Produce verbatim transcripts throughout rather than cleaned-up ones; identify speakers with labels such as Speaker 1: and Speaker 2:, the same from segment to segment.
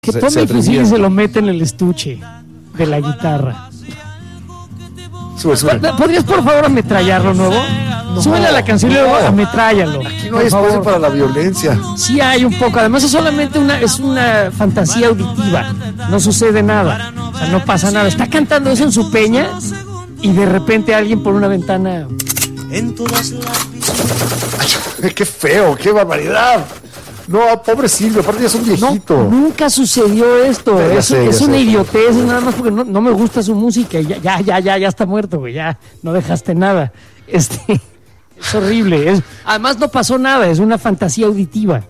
Speaker 1: Que tome el fusil y se lo mete en el estuche de la guitarra.
Speaker 2: Sube, sube.
Speaker 1: ¿Podrías por favor ametrallarlo nuevo? No, súbele a la canción y luego
Speaker 2: no.
Speaker 1: ametrállalo.
Speaker 2: Aquí no hay espacio para la violencia.
Speaker 1: Sí hay un poco. Además es solamente una, es una fantasía auditiva. No sucede nada. O sea, no pasa nada. Está cantando eso en su peña y de repente alguien por una ventana...
Speaker 3: En todas las...
Speaker 2: Ay, qué feo, qué barbaridad. No, pobre Silvio, aparte ya es un viejito.
Speaker 1: No, nunca sucedió esto.
Speaker 2: Ya, ya
Speaker 1: es
Speaker 2: sé,
Speaker 1: es
Speaker 2: ya
Speaker 1: una
Speaker 2: sé.
Speaker 1: idiotez, nada más porque no, no me gusta su música. Y ya, ya, ya, ya, ya está muerto, güey. Ya no dejaste nada. Este, es horrible. Es, además no pasó nada, es una fantasía auditiva.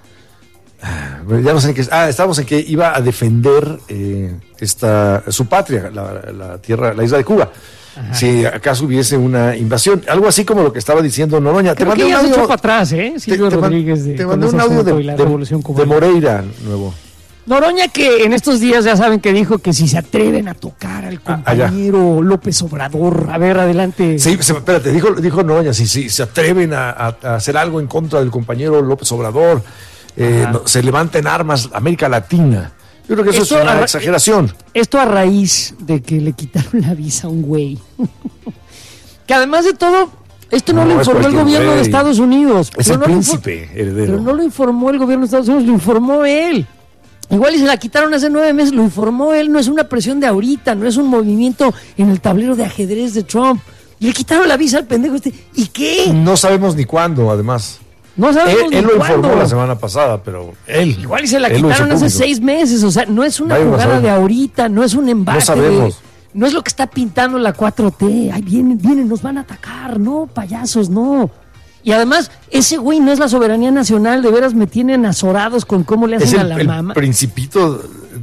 Speaker 2: Ya no sé en qué. Ah, estábamos en que iba a defender eh, esta su patria, la, la tierra, la isla de Cuba. Ajá. Si acaso hubiese una invasión, algo así como lo que estaba diciendo Noroña.
Speaker 1: Creo
Speaker 2: te mandé
Speaker 1: que ya
Speaker 2: un
Speaker 1: se
Speaker 2: audio
Speaker 1: echó para atrás, ¿eh? Silvio
Speaker 2: te, te
Speaker 1: Rodríguez de,
Speaker 2: te mandé un audio de,
Speaker 1: y la
Speaker 2: de,
Speaker 1: Revolución
Speaker 2: de
Speaker 1: Cubana.
Speaker 2: Moreira nuevo.
Speaker 1: Noroña, que en estos días ya saben que dijo que si se atreven a tocar al compañero ah, López Obrador, a ver, adelante.
Speaker 2: Sí, espérate, dijo, dijo Noroña, si, si se atreven a, a, a hacer algo en contra del compañero López Obrador, eh, no, se levanten armas América Latina. Yo creo que eso esto es una ra- exageración.
Speaker 1: Esto a raíz de que le quitaron la visa a un güey. Que además de todo, esto no, no lo informó el gobierno güey. de Estados Unidos.
Speaker 2: Es el
Speaker 1: no
Speaker 2: príncipe
Speaker 1: infor-
Speaker 2: heredero.
Speaker 1: Pero no lo informó el gobierno de Estados Unidos, lo informó él. Igual y se la quitaron hace nueve meses, lo informó él, no es una presión de ahorita, no es un movimiento en el tablero de ajedrez de Trump. Y le quitaron la visa al pendejo este. ¿Y qué?
Speaker 2: No sabemos ni cuándo, además.
Speaker 1: No sabemos
Speaker 2: él,
Speaker 1: ni
Speaker 2: él lo
Speaker 1: cuándo.
Speaker 2: informó la semana pasada, pero él.
Speaker 1: Igual y se la quitaron hace seis meses, o sea, no es una
Speaker 2: Vaya,
Speaker 1: jugada de ahorita, no es un embate.
Speaker 2: No sabemos.
Speaker 1: De, no es lo que está pintando la cuatro T. Ay, vienen, vienen, nos van a atacar. No, payasos, no. Y además, ese güey no es la soberanía nacional, de veras me tienen azorados con cómo le hacen
Speaker 2: es el,
Speaker 1: a la
Speaker 2: el
Speaker 1: mama.
Speaker 2: Principito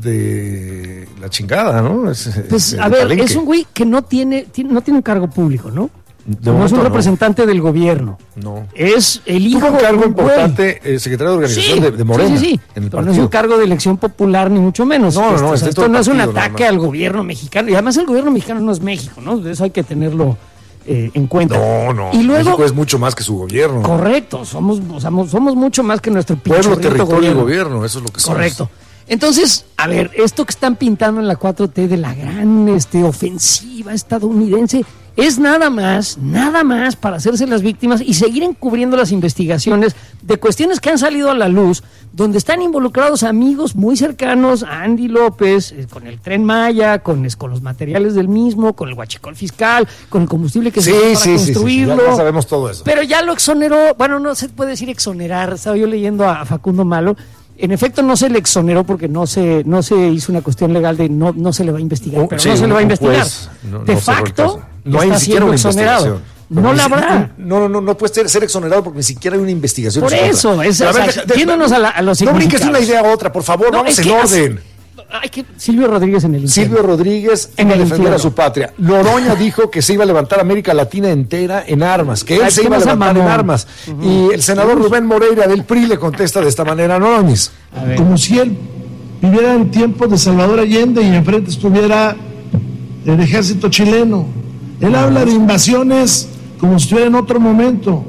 Speaker 2: de la chingada, ¿no? Es,
Speaker 1: pues,
Speaker 2: es
Speaker 1: a ver, palenque. Es un güey que no tiene, tiene, no tiene un cargo público, ¿no?
Speaker 2: De
Speaker 1: no es un
Speaker 2: no.
Speaker 1: representante del gobierno.
Speaker 2: No.
Speaker 1: Es el hijo.
Speaker 2: Tuvo un cargo importante, eh, secretario de organización
Speaker 1: sí,
Speaker 2: de, de Morena.
Speaker 1: Sí, sí, sí.
Speaker 2: En el
Speaker 1: pero no es un cargo de elección popular, ni mucho menos.
Speaker 2: No,
Speaker 1: esto,
Speaker 2: no,
Speaker 1: o sea, esto no es un ataque al gobierno mexicano. Y además el gobierno mexicano no es México, ¿no? Eso hay que tenerlo eh, en cuenta.
Speaker 2: No, no.
Speaker 1: Y luego,
Speaker 2: México es mucho más que su gobierno.
Speaker 1: Correcto. Somos, o sea, somos mucho más que nuestro
Speaker 2: pueblo, territorio
Speaker 1: gobierno.
Speaker 2: y gobierno. Eso es lo que somos.
Speaker 1: Correcto. Entonces, a ver, esto que están pintando en la cuatro T de la gran este, ofensiva estadounidense es nada más, nada más para hacerse las víctimas y seguir encubriendo las investigaciones de cuestiones que han salido a la luz, donde están involucrados amigos muy cercanos a Andy López, eh, con el Tren Maya, con, es, con los materiales del mismo, con el huachicol fiscal, con el combustible que
Speaker 2: sí,
Speaker 1: se usa para
Speaker 2: sí,
Speaker 1: construirlo.
Speaker 2: Sí, sí, ya, ya sabemos todo eso.
Speaker 1: Pero ya lo exoneró, bueno, no se puede decir exonerar, estaba yo leyendo a, a Facundo Malo. En efecto, no se le exoneró porque no se no se hizo una cuestión legal de no no se le va a investigar, pero sí, no se le va a investigar.
Speaker 2: Pues, no,
Speaker 1: de
Speaker 2: no
Speaker 1: facto,
Speaker 2: no hay ni siquiera una
Speaker 1: exonerado. No la habrá.
Speaker 2: No, no, no, no puede ser, ser exonerado porque ni siquiera hay una investigación.
Speaker 1: Por eso, es, o sea, yéndonos a, la, a los
Speaker 2: no brinques de una idea a otra, por favor, no, vamos en orden.
Speaker 1: Hay que, Silvio Rodríguez en el
Speaker 2: infierno. Silvio Rodríguez en el defender infierno. A su patria. Noroña dijo que se iba a levantar América Latina entera en armas, que él Ay, se iba a levantar en armas. Uh-huh. Y el senador uh-huh. Rubén Moreira del P R I le contesta de esta manera a Noroñez.
Speaker 4: Como si él viviera en tiempos de Salvador Allende y enfrente estuviera el ejército chileno. Él uh-huh. habla de invasiones como si estuviera en otro momento.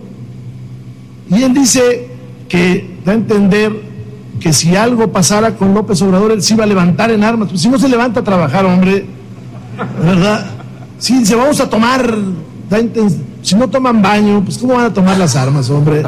Speaker 4: Y él dice que da a entender que si algo pasara con López Obrador, él se iba a levantar en armas. Pues si no se levanta a trabajar, hombre, ¿verdad? Si se vamos a tomar, si no toman baño, pues ¿cómo van a tomar las armas, hombre?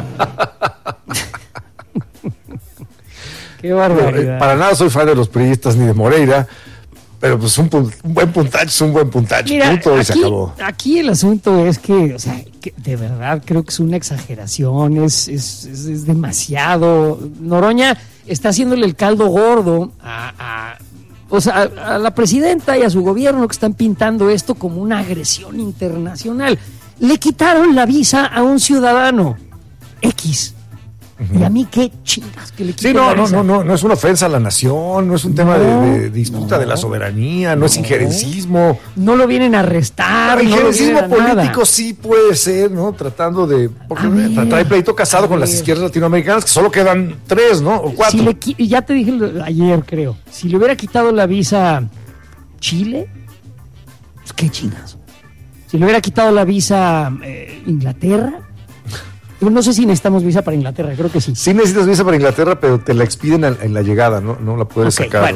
Speaker 1: Qué barbaridad.
Speaker 2: Para nada soy fan de los priistas ni de Moreira, pero pues un, un buen puntacho es un buen puntacho.
Speaker 1: Mira,
Speaker 2: punto
Speaker 1: aquí,
Speaker 2: y se acabó.
Speaker 1: Aquí el asunto es que, o sea, que de verdad creo que es una exageración, es, es, es, es demasiado. Noroña está haciéndole el caldo gordo a, a, o sea, a, a la presidenta y a su gobierno que están pintando esto como una agresión internacional. Le quitaron la visa a un ciudadano X. Uh-huh. Y a mí qué chingas que le quiten
Speaker 2: sí, no,
Speaker 1: la
Speaker 2: no,
Speaker 1: visa.
Speaker 2: no, no, no es una ofensa a la nación, no es un
Speaker 1: no,
Speaker 2: tema de, de disputa
Speaker 1: no,
Speaker 2: de la soberanía, no, no es injerencismo.
Speaker 1: No lo vienen a arrestar.
Speaker 2: El
Speaker 1: no
Speaker 2: injerencismo
Speaker 1: lo político
Speaker 2: nada. Sí puede ser, ¿no? Tratando de. Porque ver, trae pleito casado con las izquierdas latinoamericanas, que solo quedan tres, ¿no? O cuatro.
Speaker 1: Si le, ya te dije ayer, creo. Si le hubiera quitado la visa Chile, pues qué chingas. Si le hubiera quitado la visa eh, Inglaterra. no sé si necesitamos visa para Inglaterra, creo que sí.
Speaker 2: Sí necesitas visa para Inglaterra, pero te la expiden en, en la llegada, ¿no? No la puedes
Speaker 1: Ok,
Speaker 2: sacar.
Speaker 1: bueno.